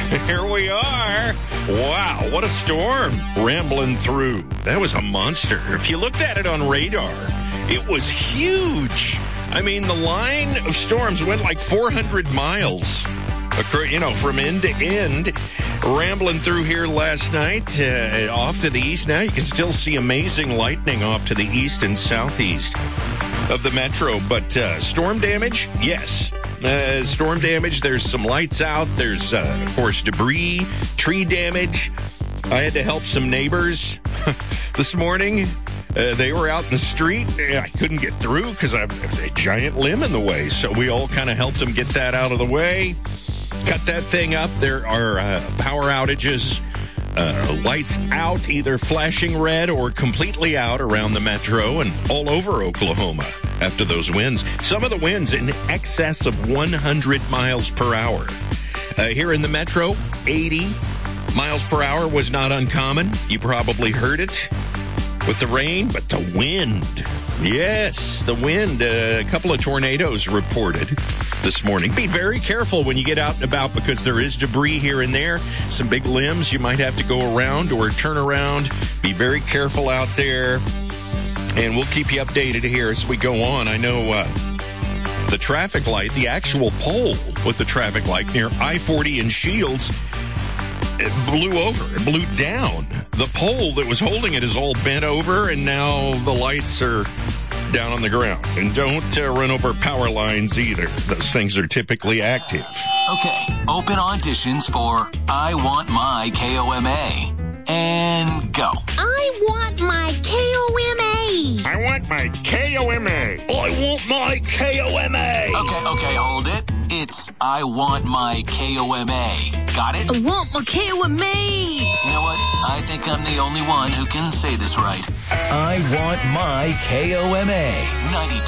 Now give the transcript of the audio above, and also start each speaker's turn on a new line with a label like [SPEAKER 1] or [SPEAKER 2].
[SPEAKER 1] Here we are. Wow, what a storm rambling through. That was a monster. If you looked at it on radar, it was huge. I mean, the line of storms went like 400 miles, from end to end. Rambling through here last night, off to the east now. You can still see amazing lightning off to the east and southeast of the metro. But storm damage, yes. Storm damage, there's some lights out. There's, of course, debris, tree damage. I had to help some neighbors this morning. They were out in the street. I couldn't get through because there was a giant limb in the way. So we all kind of helped them get that out of the way. Cut that thing up. There are power outages, lights out, either flashing red or completely out around the metro and all over Oklahoma after those winds. Some of the winds in excess of 100 miles per hour. Here in the metro, 80 miles per hour was not uncommon. You probably heard it with the rain, but the wind. Yes, the wind. A couple of tornadoes reported this morning. Be very careful when you get out and about because there is debris here and there. Some big limbs you might have to go around or turn around. Be very careful out there. And we'll keep you updated here as we go on. I know the traffic light, the actual pole with the traffic light near I-40 and Shields, it blew over. It blew down. The pole that was holding it is all bent over, and now the lights are down on the ground. And don't run over power lines either. Those things are typically active.
[SPEAKER 2] Okay, open auditions for I Want My KOMA. And go.
[SPEAKER 3] I want my KOMA.
[SPEAKER 1] I want my KOMA. I want my KOMA.
[SPEAKER 2] Okay, hold it. It's I Want My KOMA. Got it?
[SPEAKER 3] I want my KOMA.
[SPEAKER 2] You know what? I think I'm the only one who can say this right. I Want My KOMA. 92.